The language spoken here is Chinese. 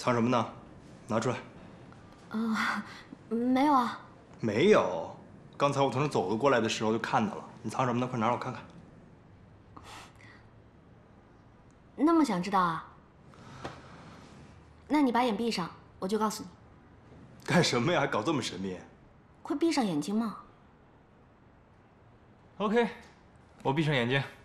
藏什么呢？拿出来。 没有啊。 没有，刚才我从这走过来的时候就看到了。你藏什么呢？快拿来我看看。 那么想知道啊？那你把眼闭上，我就告诉你。 干什么呀？还搞这么神秘？ 快闭上眼睛嘛。 OK，我闭上眼睛。